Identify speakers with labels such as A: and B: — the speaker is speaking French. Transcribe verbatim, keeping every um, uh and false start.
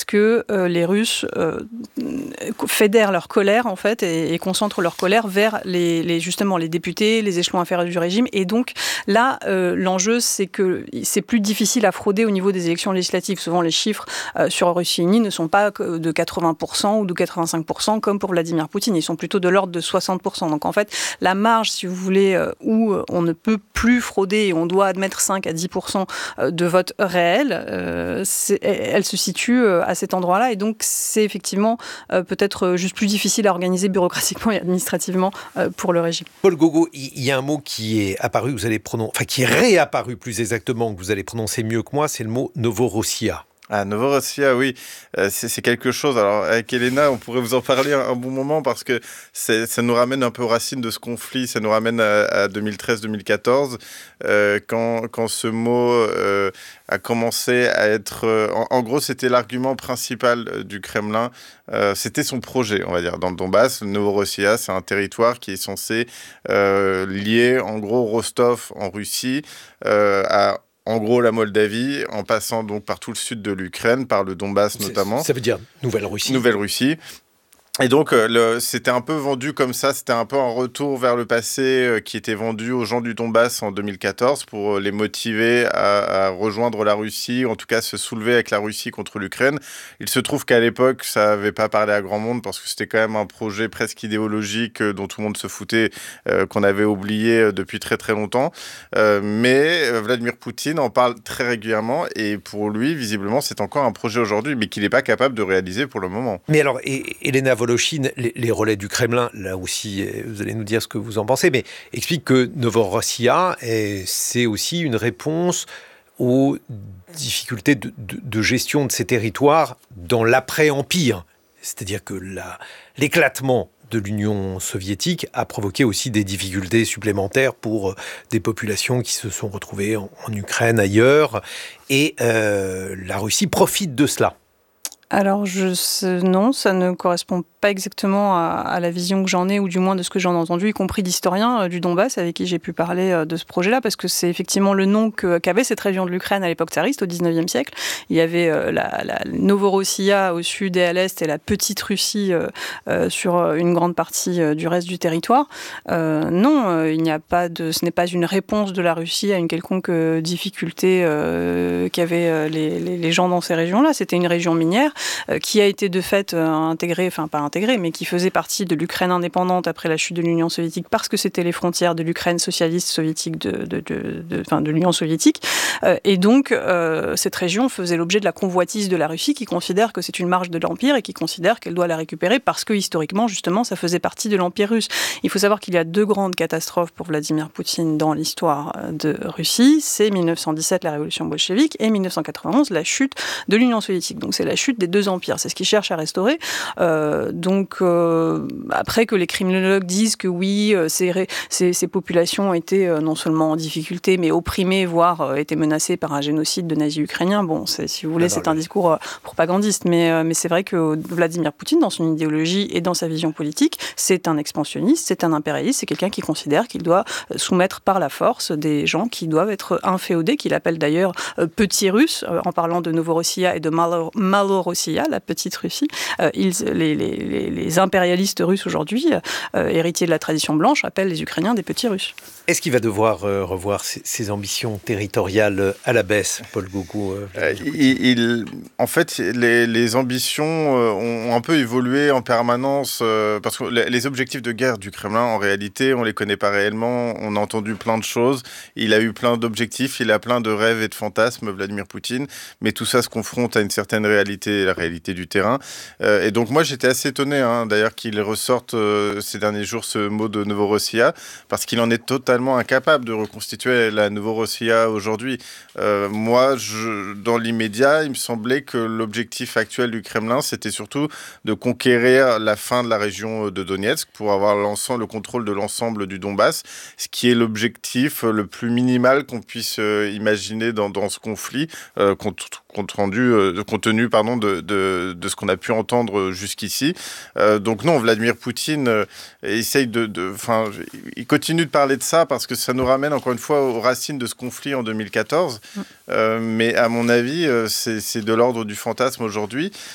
A: parce que euh, les Russes euh, fédèrent leur colère en fait et, et concentrent leur colère vers les, les justement les députés, les échelons inférieurs du régime. Et donc là, euh, l'enjeu c'est que c'est plus difficile à frauder au niveau des élections législatives. Souvent les chiffres euh, sur Russie ne sont pas de quatre-vingts pour cent ou de quatre-vingt-cinq pour cent comme pour Vladimir Poutine. Ils sont plutôt de l'ordre de soixante pour cent. Donc en fait, la marge, si vous voulez, euh, où on ne peut plus frauder et on doit admettre cinq à dix pour cent de vote réel, euh, elle se situe à cet endroit-là. Et donc, c'est effectivement euh, peut-être juste plus difficile à organiser bureaucratiquement et administrativement euh, pour le régime.
B: Paul Gogo, il y a un mot qui est apparu, vous allez prononcer, enfin qui est réapparu plus exactement, que vous allez prononcer mieux que moi, c'est le mot Novorossia.
C: Ah, Novorossia, oui, euh, c'est, c'est quelque chose. Alors, avec Elena, on pourrait vous en parler un, un bon moment parce que c'est, ça nous ramène un peu aux racines de ce conflit. Ça nous ramène à, à deux mille treize deux mille quatorze, euh, quand, quand ce mot euh, a commencé à être... Euh, en, en gros, c'était l'argument principal euh, du Kremlin. Euh, c'était son projet, on va dire, dans le Donbass. Novorossia, c'est un territoire qui est censé euh, lier, en gros, Rostov en Russie euh, à... En gros, la Moldavie, en passant donc par tout le sud de l'Ukraine, par le Donbass notamment.
B: Ça veut dire Nouvelle-Russie.
C: Nouvelle-Russie. Et donc, euh, le, c'était un peu vendu comme ça, c'était un peu un retour vers le passé euh, qui était vendu aux gens du Donbass en deux mille quatorze pour euh, les motiver à, à rejoindre la Russie, en tout cas se soulever avec la Russie contre l'Ukraine. Il se trouve qu'à l'époque, ça n'avait pas parlé à grand monde parce que c'était quand même un projet presque idéologique euh, dont tout le monde se foutait, euh, qu'on avait oublié euh, depuis très très longtemps. Euh, mais euh, Vladimir Poutine en parle très régulièrement et pour lui, visiblement, c'est encore un projet aujourd'hui, mais qu'il n'est pas capable de réaliser pour le moment.
B: Mais alors, Elena Voloshin, les, les relais du Kremlin, là aussi, vous allez nous dire ce que vous en pensez, mais explique que Novorossia, c'est aussi une réponse aux difficultés de, de, de gestion de ces territoires dans l'après-empire. C'est-à-dire que la, l'éclatement de l'Union soviétique a provoqué aussi des difficultés supplémentaires pour des populations qui se sont retrouvées en, en Ukraine, ailleurs, et euh, la Russie profite de cela.
A: Alors, je sais, non, ça ne correspond pas exactement à, à la vision que j'en ai, ou du moins de ce que j'en ai entendu, y compris d'historiens euh, du Donbass avec qui j'ai pu parler euh, de ce projet-là, parce que c'est effectivement le nom que, qu'avait cette région de l'Ukraine à l'époque tsariste, au dix-neuvième siècle. Il y avait euh, la, la Novorossia au sud et à l'est, et la petite Russie euh, euh, sur une grande partie euh, du reste du territoire. Euh, non, euh, il n'y a pas de, ce n'est pas une réponse de la Russie à une quelconque euh, difficulté euh, qu'avaient euh, les, les, les gens dans ces régions-là. C'était une région minière euh, qui a été de fait euh, intégrée, enfin pas intégrée, mais qui faisait partie de l'Ukraine indépendante après la chute de l'Union soviétique, parce que c'était les frontières de l'Ukraine socialiste soviétique, de, de, de, de, enfin, de l'Union soviétique. Euh, et donc, euh, cette région faisait l'objet de la convoitise de la Russie, qui considère que c'est une marge de l'Empire et qui considère qu'elle doit la récupérer parce que, historiquement, justement, ça faisait partie de l'Empire russe. Il faut savoir qu'il y a deux grandes catastrophes pour Vladimir Poutine dans l'histoire de Russie. C'est mille neuf cent dix-sept, la révolution bolchevique, et mille neuf cent quatre-vingt-onze, la chute de l'Union soviétique. Donc, c'est la chute des deux empires. C'est ce qu'il cherche à restaurer. Euh, donc, euh, après que les criminologues disent que oui, ces, ces, ces populations étaient euh, non seulement en difficulté, mais opprimées, voire euh, étaient menacées par un génocide de nazis ukrainiens, bon, c'est, si vous voulez, c'est un discours euh, propagandiste. Mais, euh, mais c'est vrai que Vladimir Poutine, dans son idéologie et dans sa vision politique, c'est un expansionniste, c'est un impérialiste, c'est quelqu'un qui considère qu'il doit soumettre par la force des gens qui doivent être inféodés, qu'il appelle d'ailleurs euh, petits Russes, euh, en parlant de Novorossia et de Malo- Malorossia, la petite Russie. Euh, ils, les, les, les, les impérialistes russes aujourd'hui, euh, héritiers de la tradition blanche, appellent les Ukrainiens des petits Russes.
B: Est-ce qu'il va devoir euh, revoir ses, ses ambitions territoriales à la baisse, Paul Gogo euh,
C: euh, il, il, En fait, les, les ambitions euh, ont un peu évolué en permanence, euh, parce que les, les objectifs de guerre du Kremlin, en réalité, on ne les connaît pas réellement, on a entendu plein de choses, il a eu plein d'objectifs, il a plein de rêves et de fantasmes, Vladimir Poutine, mais tout ça se confronte à une certaine réalité, la réalité du terrain. Euh, et donc moi, j'étais assez étonné, hein, d'ailleurs, qu'il ressorte euh, ces derniers jours ce mot de Novorossia, parce qu'il en est totalement incapable de reconstituer la Novorossia aujourd'hui. Euh, moi, je, dans l'immédiat, il me semblait que l'objectif actuel du Kremlin, c'était surtout de conquérir la fin de la région de Donetsk pour avoir l'ensemble, le contrôle de l'ensemble du Donbass, ce qui est l'objectif le plus minimal qu'on puisse euh, imaginer dans, dans ce conflit, euh, compte, compte rendu, euh, compte tenu pardon, de, de, de ce qu'on a pu entendre jusqu'ici. Euh, donc non, Vladimir Poutine euh, essaye de... de enfin, il continue de parler de ça parce que ça nous ramène encore une fois aux racines de ce conflit en deux mille quatorze. Euh, mais à mon avis, euh, c'est, c'est de l'ordre du fantasme aujourd'hui.